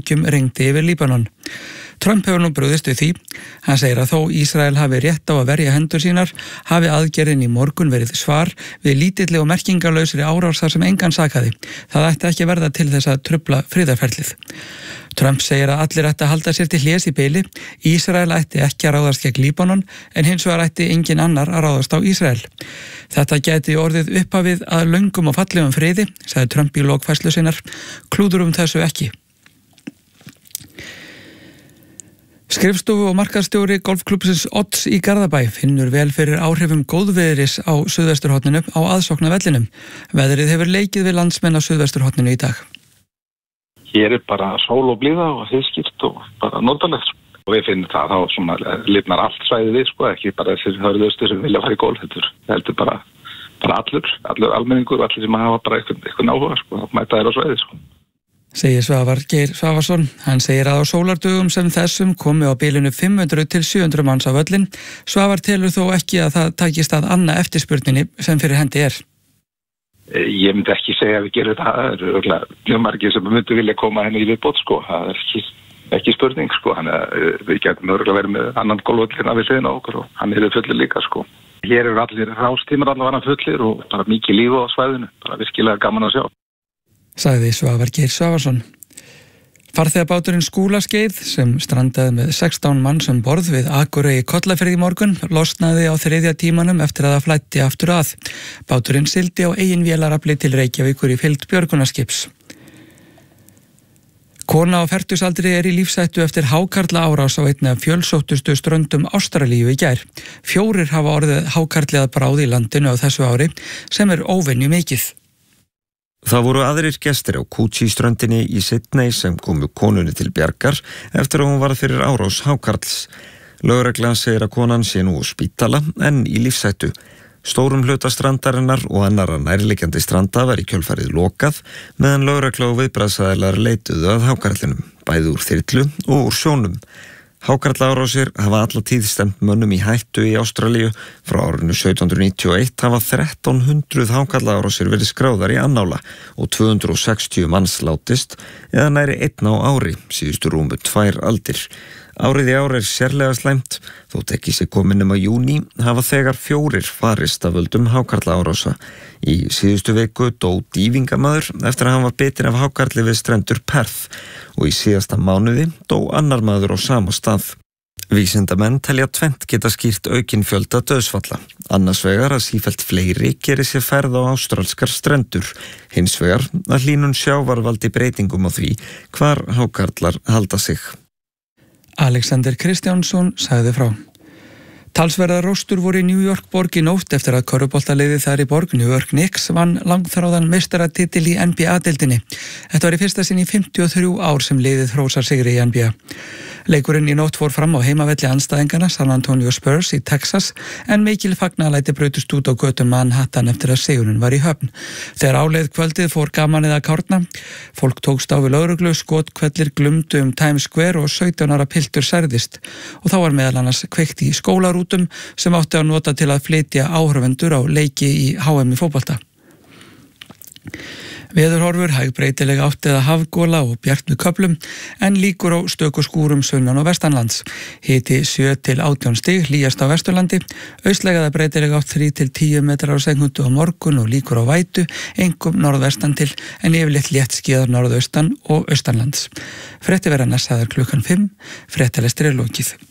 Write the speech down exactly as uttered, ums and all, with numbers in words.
ríkjum rigndi yfir Líbanon. Trump hefur nú brugðist við því. Hann segir að þó Ísrael hafi rétt á að verja hendur sínar, hafi aðgerðin í morgun verið svar við lítilli og merkingarlausri árás þar sem engan sakaði. Það ætti ekki verða til þess að trufla friðarferlið. Trump segir að allir ætti að halda sér til hlés í bili. Ísrael ætti ekki að ráðast gegn Líbanon, en hins vegar ætti engin annar að ráðast á Ísrael. Þetta gæti orðið upphafið að löngum og fallegum friði, sagði Trump í lok færslu sinnar. Klúðurum þessu ekki. Skrifstofu og markaðsstjóri golfklúbbsins Odds í Garðabæ finnur vel fyrir áhrifum góðviðris á suðvesturhorninu á aðsóknarvellinum. Veðrið hefur leikið við landsmenn á suðvesturhorninu í dag. Hér er bara sól og blíða og heiðskýrt og bara norðanlegt. Og við finnum það þá svona lifnar allt svæðið við, sko, ekki bara þessir hörðustu sem vilja fara í golf. Þetta heldur bara, bara allur, allur almenningur, allir sem hafa bara eitthvað, eitthvað áhuga, sko, að mæta þér á svæðið, sko. Segir Svavar Geir Svavarsson. Hann segir að á sólardögum sem þessum komi á bilinu fimm hundruð til sjö hundruð manns á völlin. Svavar telur þó ekki að það takist að anna eftirspurninni sem fyrir hendi er. Ég myndi ekki segja að við gerum það. Það eru örugglega mjög margir sem myndu vilja koma henni í viðbót, sko. Það er ekki, ekki spurning, sko. Þannig að við getum örugglega verið með annan golfvöll við hliðina á okkur og hann er fullir líka, sko. Hér eru allir rástímar allavega fullir og bara mikið líf á svæðinu. Bara virkilega gaman að sjá. Sagði Svavar Geir Svavarsson. Farþegabáturinn Skúlaskeið sem strandaði með sextán manns um borð við Akurey í Kollafirði í morgun losnaði á þriðja tímanum eftir að það flæddi aftur að. Báturinn sigldi á eigin vélarafli til Reykjavíkur í fylgd björgunarskips. Kona á fertugsaldri er í lífshættu eftir hákarla árás á einni af fjölsóttustu ströndum Ástralíu í gær. Fjórir hafa orðið hákarlið bráð í landinu á þessu ári sem er óvenju mikið. Það voru aðrir gestir á Kúchi-ströndinni í Sydney sem komu konunni til bjargar eftir að hún varð fyrir árás hákarls. Lögreglan segir að konan sé nú á spítala en í lífshættu. Stórum hluta strandarinnar og annarra nærliggjandi stranda var í kjölfarið lokað meðan lögregla og viðbragðsaðilar leituðu að hákarlinum, bæði úr þyrlu og úr sjónum. Hákarlaárásir hafa alla tíð stemt mönnum í hættu í Ástralíu. Frá árinu sautján hundruð níutíu og eitt hafa þrettán hundruð hákarlaárásir verið skráðar í annála og tvö hundruð og sextíu manns látist eða næri einn á ári, síðustu rúmu tvær aldir. Árið í ár er sérlega slæmt, þótt ekki sé komin nema júní, hafa þegar fjórir farist af völdum hákarlaárása. Í síðustu viku dó dýfingamaður eftir að hann var bitinn af hákarli við strendur Perth og í síðasta mánuði dó annar maður á sama stað. Vísindamenn telja tvennt geta skýrt aukinn fjölda dauðsfalla. Annars vegar að sífellt fleiri geri sér ferð á ástralskar strendur. Hins vegar að hlýnun sjávar valdi breytingum á því hvar hákarlar halda sig. Alexander Kristjánsson sagði frá. Talsverðar róstur voru í New York borg í nótt eftir að körfuboltaliðið þar í borg New York Knicks vann langþráðan meistaratitil í N B A-deildinni. Þetta var í fyrsta sinn í fimmtíu og þrjú ár sem liðið hrósar sigri í N B A. Leikurinn í nótt fór fram á heimavelli andstæðinganna San Antonio Spurs í Texas en mikil fagnaðarlæti brutust út á götum Manhattan eftir að sigurinn var í höfn. Þegar áleið kvöldið fór gamanið að kárna. Fólk tókst á við lögreglu, skothvellir glumdu um Times Square og sautján ára piltur særðist og þá var meðal annars kveikt í skólarútum sem átti að nota til að flytja áhorfendur á leiki í H M í fótbolta. Veðurhorfur hæg breytileg átt eða hafgola og bjart með köflum en líkur á stöku skúrum sunnan og vestanlands. Hiti sjö til átján stig hlýjast á Vesturlandi, austlæg eða breytileg átt þrír til tíu metrar á sekúndu á morgun og líkur á vætu, einkum norðvestan til en yfirleitt léttskýjað norðaustan og austanlands. Frétti verða næst klukkan fimm, fréttalestri er lokið.